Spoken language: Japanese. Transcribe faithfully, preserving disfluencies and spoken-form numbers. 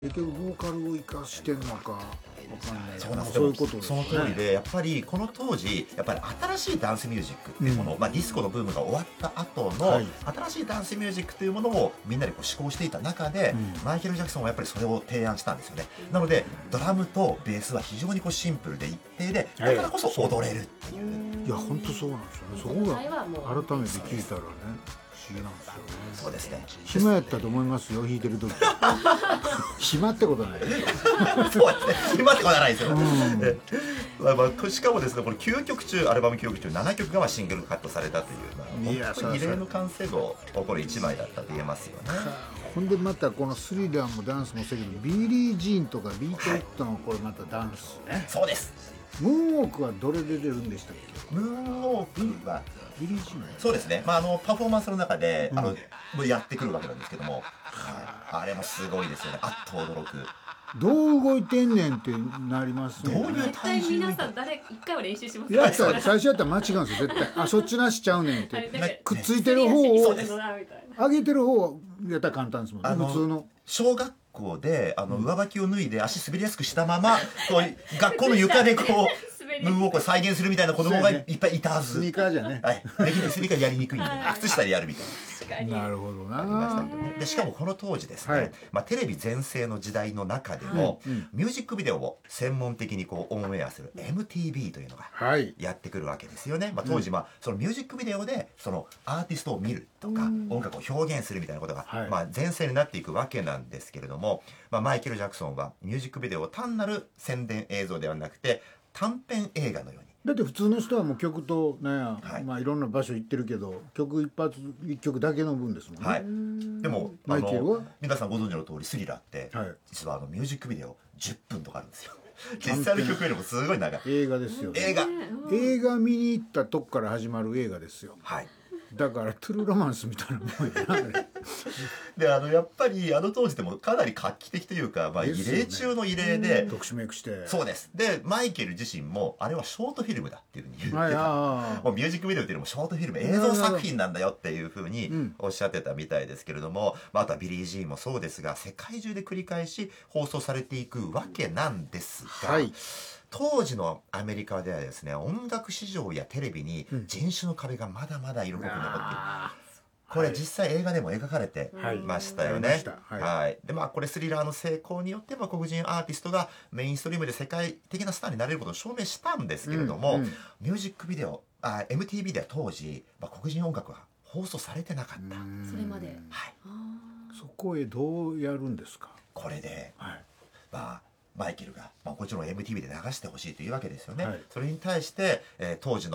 結局ボーカルを生かしてんのかわかんない。 そうなんです。 そういうことですそね。 の通りで、やっぱりこの当時やっぱり新しいダンスミュージックっていうもの、うん、まあディスコのブームが終わった後の、はい、新しいダンスミュージックというものをみんなでこう思考していた中で、うん、マイケル・ジャクソンはやっぱりそれを提案したんですよね。なのでドラムとベースは非常にこうシンプルで一定で、だからこそ踊れるっていう。 いや本当そうなんですよね。そこが改めて聞いたらね。不思議なんですよね。 そうですね。 暇やったと思いますよ、弾いてる時。暇ってことない。 そうですね。暇ってことはないですよね。うん、まあまあしかもですね、これきゅうきょく中アルバムきゅうきょく中ななきょくがシングルカットされたという、まあ、本当に異例の完成度を誇るいちまいだったと言えますよね。 ほんでまたこのスリラーもダンスもそうやけど、ビリー・ジーンとかビート・イットのこれまたダンスね。 そうです。 ムーンウォークはどれで出るんでしたっけ？ ムーンウォークはビリー・ジーン。 そうですね。まああのパフォーマンスの中で、うん、あのやってくるわけなんですけども、はい、あれもすごいですよね。あっと驚く。 どう動いてんねんってなりますね。 どういう絶対皆さん誰一回は練習しますよ。やったら最初やったら間違うんですよ絶対。あそっちなしちゃうねんって。くっついてる方を上げてる方はやったら簡単ですもんね。普通の小学校であの上履きを脱いで足滑りやすくしたままこう学校の床でこう。ムーンウォークを再現するみたいな子供がいっぱいいたはず。 スニーカーじゃね。 はい。できないスニーカーやりにくいんで、靴下でやるみたいな。なるほどな。 ありましたけどね。でしかもこの当時ですね、まあテレビ全盛の時代の中でもミュージックビデオを専門的にこうオンエアする エムティービー というのがやってくるわけですよね。まあ当時まあそのミュージックビデオでそのアーティストを見るとか音楽を表現するみたいなことがまあ全盛になっていくわけなんですけれども、まあマイケル・ジャクソンはミュージックビデオを単なる宣伝映像ではなくて短編映画のように。 だって普通の人はもう曲とね、はい、まあいろんな場所行ってるけど曲一発一曲だけの分ですもんね。 はい、でもマイケルは皆さんご存知の通りスリラーって、はい、実はあのミュージックビデオじゅっぷんとかあるんですよ。実際の曲よりもすごい長い映画ですよ、ね、 映画映画見に行ったとこから始まる映画ですよ。 はい。 だからトゥルーロマンスみたいなもんやなあれ。 であのやっぱりあの当時でもかなり画期的というか、まあ、異例中の異例で、 特殊メイクしてそうです。でマイケル自身もあれはショートフィルムだっていうふうに言ってた。もうミュージックビデオっていうのもショートフィルム映像作品なんだよっていうふうにおっしゃってたみたいですけれども、まあ、あとはビリー・ジーンもそうですが世界中で繰り返し放送されていくわけなんですが、はい、当時のアメリカではですね、音楽市場やテレビに人種の壁がまだまだ色濃く残っている、うん、これ実際映画でも描かれてましたよね。はい、はい、でまあこれスリラーの成功によって黒人アーティストがメインストリームで世界的なスターになれることを証明したんですけれども、うんうん、ミュージックビデオあ エムティービー では当時、まあ、黒人音楽は放送されてなかった。 それまで、 はい、 そこへどうやるんですか。 これで、はい、まあマイケルが、まあ、もちろん エムティービー で流してほしいというわけですよね。はい、それに対して、えー、当時の